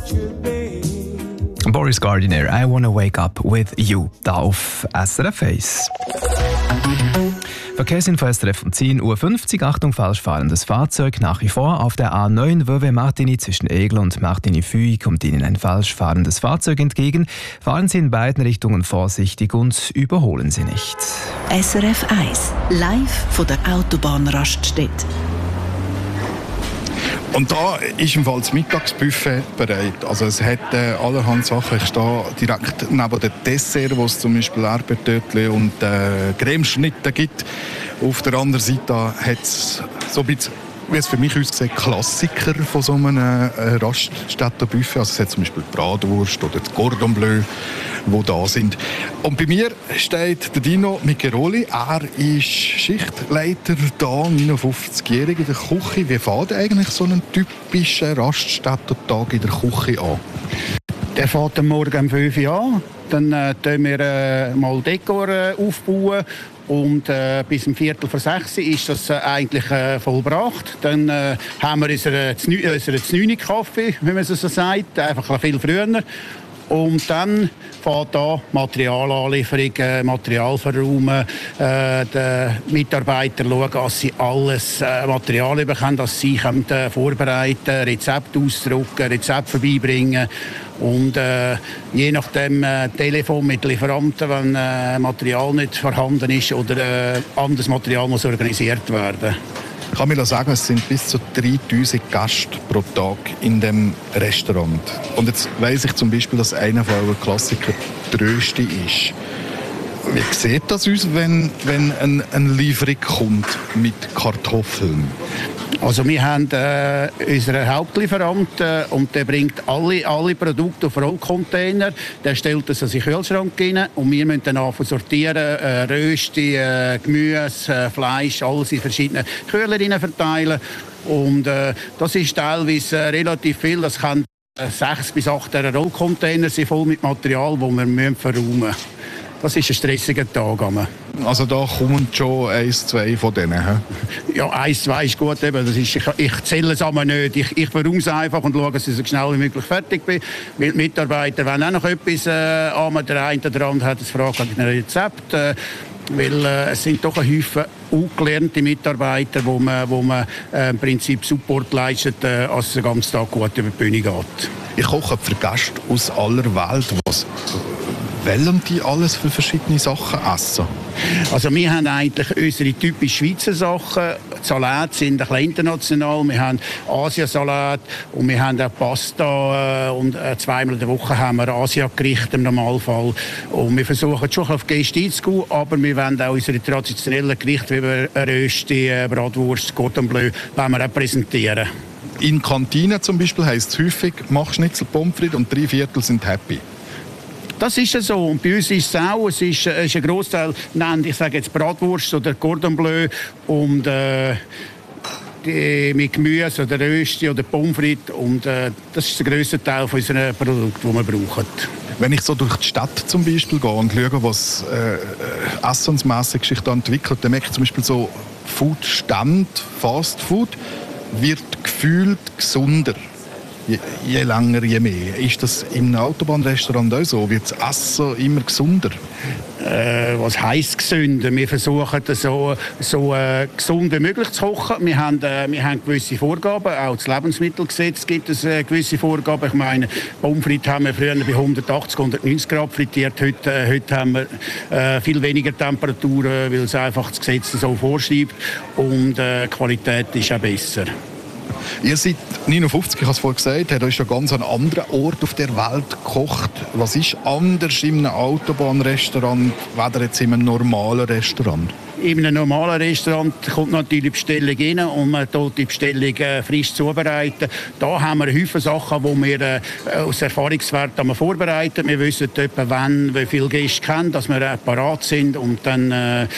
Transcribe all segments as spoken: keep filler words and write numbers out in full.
Boris Gardiner, I Wanna Wake Up With You, da auf S R F eins. Verkehrsinfo S R F um zehn Uhr fünfzig. Achtung, falsch fahrendes Fahrzeug. Nach wie vor auf der A neun Vevey-Martigny zwischen Egl und Martigny-Fuy kommt Ihnen ein falsch fahrendes Fahrzeug entgegen. Fahren Sie in beiden Richtungen vorsichtig und überholen Sie nicht. S R F eins, live von der Autobahnraststätte. Und da ist im Fall das Mittagsbuffet bereit. Also es hat äh, allerhand Sachen. Ich stehe direkt neben dem Dessert, wo es zum Beispiel Erdbeertörtchen und äh, Cremeschnitte gibt. Auf der anderen Seite hat es so ein bisschen, wie es für mich aussieht, Klassiker von so einem äh, Raststättenbuffet. Also es hat zum Beispiel die Bratwurst oder das Cordon Bleu, die da sind. Und bei mir steht der Dino Miccheroli. Er ist Schichtleiter da, neunundfünfzigjährig in der Küche. Wie fängt eigentlich so ein typischer Raststätten-Tag in der Küche an? Der fängt am Morgen um fünf Uhr an. Dann äh, tun wir äh, mal Dekor äh, aufbauen. Und äh, bis um Viertel vor sechs ist das äh, eigentlich äh, vollbracht. Dann äh, haben wir unseren Znüni-Kaffee, wie man es so sagt, einfach viel früher. Und dann fängt da Materialanlieferung, äh, Material verräumen, äh, die Mitarbeiter schauen, dass sie alles äh, Material bekommen, dass sie können, äh, vorbereiten, Rezept ausdrucken, Rezept vorbeibringen. Und äh, je nachdem äh, Telefon mit Lieferanten, wenn äh, Material nicht vorhanden ist oder äh, anderes Material muss organisiert werden. Ich kann mir sagen, es sind bis zu dreitausend Gäste pro Tag in dem Restaurant. Und jetzt weiss ich zum Beispiel, dass einer von euren Klassiker die Rösti ist. Wie sieht das aus, wenn, wenn ein, eine Lieferung kommt mit Kartoffeln? Also wir haben äh, unseren Hauptlieferanten äh, und der bringt alle, alle Produkte auf Rollcontainer. Der stellt das in den Kühlschrank rein und wir müssen dann anfangen sortieren, äh, Rösti, äh, Gemüse, äh, Fleisch, alles in verschiedene Kühler verteilen. Und äh, das ist teilweise äh, relativ viel. Das kann äh, sechs bis acht Rollcontainer sind voll mit Material, das wir müssen verräumen müssen. Das ist ein stressiger Tag. Also da kommen schon eins, zwei von denen? He? Ja, eins, zwei ist gut. Eben. Das ist, ich, ich zähle es aber nicht. Ich, ich verräume es einfach und schaue, dass ich so schnell wie möglich fertig bin. Weil die Mitarbeiter wollen auch noch etwas äh, an. Der eine oder andere hat eine Frage nach einem Rezept. Äh, weil äh, es sind doch ein Haufen ungelernte Mitarbeiter, wo man, wo man äh, im Prinzip Support leistet, äh, als es den ganzen Tag gut über die Bühne geht. Ich koche für Gäste aus aller Welt. Was wollen die alles für verschiedene Sachen essen? Also wir haben eigentlich unsere typisch Schweizer Sachen. Die Salate sind ein bisschen international. Wir haben Asiasalat und wir haben auch Pasta. Und zweimal in der Woche haben wir Asiagerichte im Normalfall. Und wir versuchen schon auf Gäste einzugehen, aber wir wollen auch unsere traditionellen Gerichte wie Rösti, Bratwurst, Cordon Bleu, wollen wir auch präsentieren. In Kantinen zum Beispiel heisst es häufig, mach Schnitzel Pommes frites und drei Viertel sind happy. Das ist ja so. Und bei uns ist es auch. Es ist, äh, ist ein Grossteil, nennt, ich sage jetzt Bratwurst oder Cordon Bleu und äh, die, mit Gemüse oder Rösti oder Pommes frites. Und äh, das ist der grösste Teil von unseren Produkten, die wir brauchen. Wenn ich so durch die Stadt zum Beispiel gehe und schaue, was äh, essensmässig sich da entwickelt, dann merke ich zum Beispiel so Food-Stand, Fast Food, wird gefühlt gesunder. Je, je länger, je mehr. Ist das im Autobahnrestaurant auch so? Wird das Essen immer gesunder? Äh, was heisst gesünder? Wir versuchen, so, so äh, gesund wie möglich zu kochen. Wir haben, äh, wir haben gewisse Vorgaben. Auch das Lebensmittelgesetz gibt es äh, gewisse Vorgaben. Ich meine, Pommes frites haben wir früher bei hundertachtzig, hundertneunzig Grad frittiert. Heute, äh, heute haben wir äh, viel weniger Temperaturen, weil es einfach das Gesetz so vorschreibt. Und äh, die Qualität ist auch besser. Ihr seid neunundfünfzig, ich habe es vorhin gesagt, habt euch an ganz einem anderen Ort auf der Welt gekocht. Was ist anders in einem Autobahnrestaurant, weder jetzt in einem normalen Restaurant? In einem normalen Restaurant kommt natürlich die Bestellung rein und man tut die Bestellung äh, frisch zubereiten. Da haben wir Haufen Sachen, die wir äh, aus Erfahrungswerten vorbereiten. Wir wissen etwa, wann, wie viele Gäste kennen, dass wir äh, parat sind und dann äh,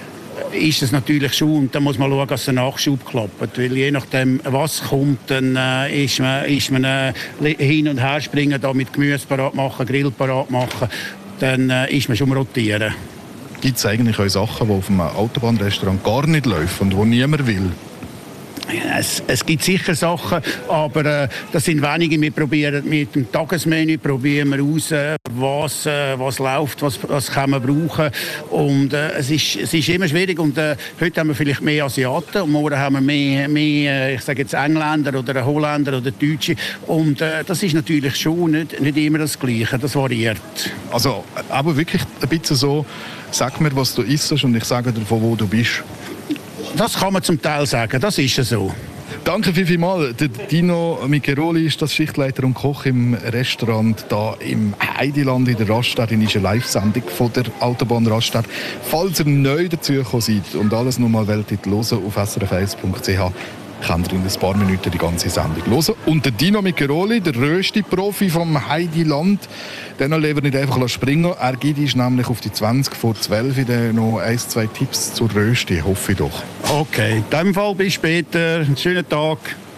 ist es natürlich schon, und dann muss man schauen, dass der Nachschub klappt. Weil je nachdem, was kommt, dann äh, ist man, ist man äh, hin und her springen, da mit Gemüse parat machen, Grill parat machen, dann äh, ist man schon am Rotieren. Gibt es eigentlich auch Sachen, die auf einem Autobahnrestaurant gar nicht laufen und die niemand will? Es, es gibt sicher Sachen, aber äh, das sind wenige. Wir probieren mit dem Tagesmenü probieren wir aus, äh, was, äh, was läuft, was, was kann man brauchen. Und äh, es, ist, es ist immer schwierig. Und äh, heute haben wir vielleicht mehr Asiaten und morgen haben wir mehr, mehr ich sage jetzt Engländer oder Holländer oder Deutsche. Und äh, das ist natürlich schon nicht, nicht immer das Gleiche. Das variiert. Also, aber wirklich ein bisschen so, sag mir, was du isst und ich sage dir, von wo du bist. Das kann man zum Teil sagen, das ist so. Danke viel, viel mal. Der Dino Micheroli ist das Schichtleiter und Koch im Restaurant da im Heidiland in der Raststadt. Das ist eine Live-Sendung von der Autobahn Raststadt. Falls ihr neu dazugekommen seid und alles nochmal hören wollt, auf s r f eins punkt c h, könnt ihr in ein paar Minuten die ganze Sendung hören. Und der Dino Micheroli, der Rösti-Profi vom Heidiland, den lassen wir nicht einfach springen. Er gibt uns nämlich auf die zwanzig vor zwölf noch ein, zwei Tipps zur Rösti, hoffe ich doch. Okay, in diesem Fall bis später. Einen schönen Tag.